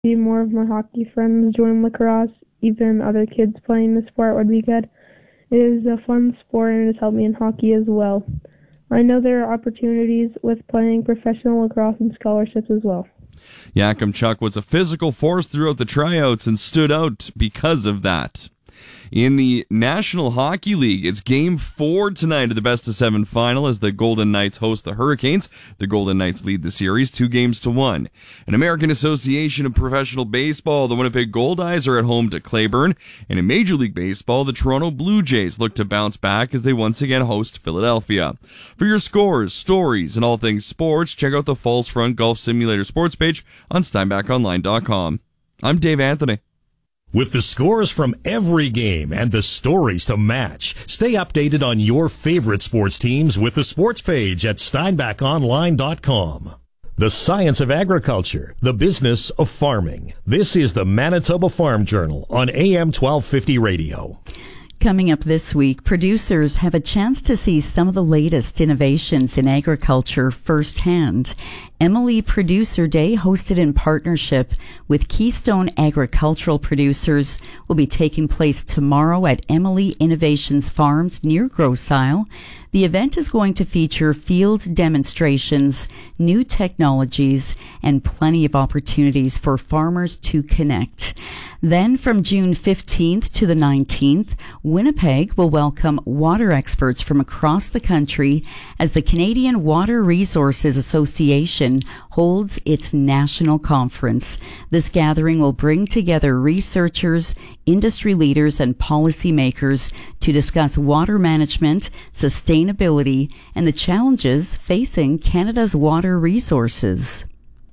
See more of my hockey friends join lacrosse. Even other kids playing the sport would be good. It is a fun sport and it has helped me in hockey as well. I know there are opportunities with playing professional lacrosse and scholarships as well. Yakimchuk was a physical force throughout the tryouts and stood out because of that. In the National Hockey League, it's Game 4 tonight of the best-of-7 final as the Golden Knights host the Hurricanes. The Golden Knights lead the series 2-1. In American Association of Professional Baseball, the Winnipeg Goldeyes are at home to Claiborne. And in Major League Baseball, the Toronto Blue Jays look to bounce back as they once again host Philadelphia. For your scores, stories, and all things sports, check out the Falls Front Golf Simulator sports page on SteinbachOnline.com. I'm Dave Anthony. With the scores from every game and the stories to match, stay updated on your favorite sports teams with the sports page at SteinbachOnline.com. The science of agriculture, the business of farming. This is the Manitoba Farm Journal on AM 1250 radio. Coming up this week, producers have a chance to see some of the latest innovations in agriculture firsthand. Emily Producer Day, hosted in partnership with Keystone Agricultural Producers, will be taking place tomorrow at Emily Innovations Farms near Grosse Isle. The event is going to feature field demonstrations, new technologies, and plenty of opportunities for farmers to connect. Then from June 15th to the 19th, Winnipeg will welcome water experts from across the country as the Canadian Water Resources Association holds its national conference. This gathering will bring together researchers, industry leaders, and policymakers to discuss water management, sustainability, and the challenges facing Canada's water resources.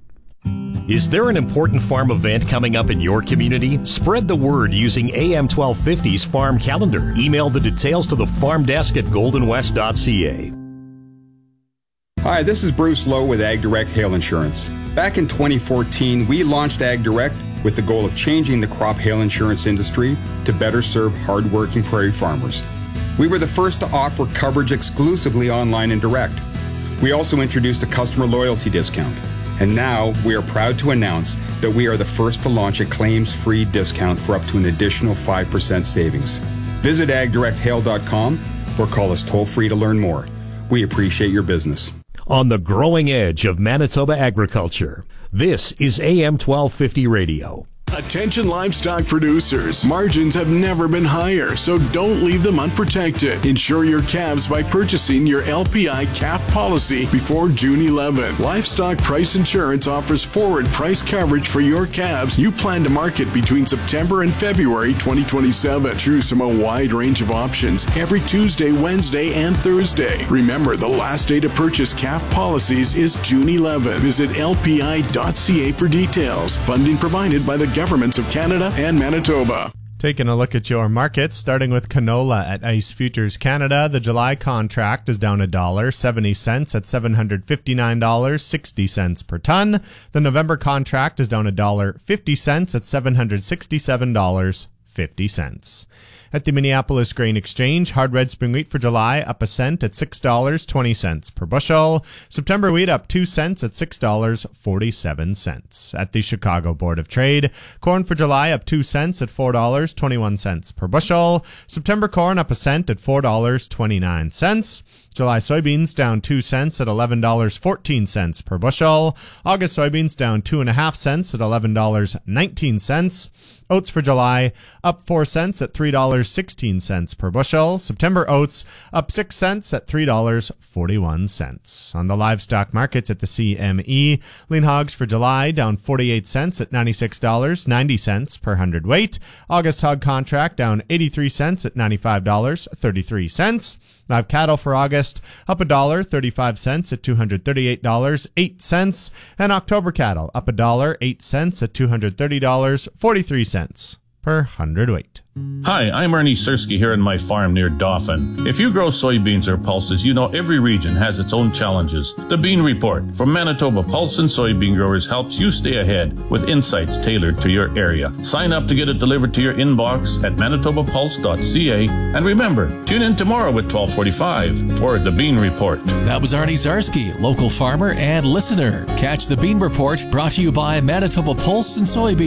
Is there an important farm event coming up in your community? Spread the word using AM 1250's farm calendar. Email the details to the farm desk at goldenwest.ca. Hi, this is Bruce Lowe with AgDirect Hail Insurance. Back in 2014, we launched AgDirect with the goal of changing the crop hail insurance industry to better serve hardworking prairie farmers. We were the first to offer coverage exclusively online and direct. We also introduced a customer loyalty discount. And now we are proud to announce that we are the first to launch a claims-free discount for up to an additional 5% savings. Visit agdirecthail.com or call us toll-free to learn more. We appreciate your business. On the growing edge of Manitoba agriculture, this is AM 1250 radio. Attention livestock producers. Margins have never been higher, so don't leave them unprotected. Insure your calves by purchasing your LPI calf policy before June 11. Livestock Price Insurance offers forward price coverage for your calves you plan to market between September and February 2027. Choose from a wide range of options every Tuesday, Wednesday, and Thursday. Remember, the last day to purchase calf policies is June 11. Visit lpi.ca for details. Funding provided by the governments of Canada and Manitoba. Taking a look at your markets, starting with canola at Ice Futures Canada. The July contract is down $1.70 at $759.60 per ton. The November contract is down $1.50 at $767.50. At the Minneapolis Grain Exchange, hard red spring wheat for July up a cent at $6.20 per bushel. September wheat up 2 cents at $6.47. At the Chicago Board of Trade, corn for July up 2 cents at $4.21 per bushel. September corn up a cent at $4.29. July soybeans down 2 cents at $11.14 per bushel. August soybeans down 2.5 cents at $11.19. Oats for July up 4 cents at $3.16 per bushel. September oats up 6 cents at $3.41. On the livestock markets at the CME, lean hogs for July down 48 cents at $96.90 per hundredweight. August hog contract down 83 cents at $95.33. Live cattle for August up $1.35 at $238.08. And October cattle up $1.08 at $230.43. per hundredweight. Hi, I'm Ernie Sersky here on my farm near Dauphin. If you grow soybeans or pulses, you know every region has its own challenges. The Bean Report from Manitoba Pulse and Soybean Growers helps you stay ahead with insights tailored to your area. Sign up to get it delivered to your inbox at manitobapulse.ca. And remember, tune in tomorrow at 12:45 for the Bean Report. That was Arnie Zarsky, local farmer and listener. Catch the Bean Report, brought to you by Manitoba Pulse and Soybean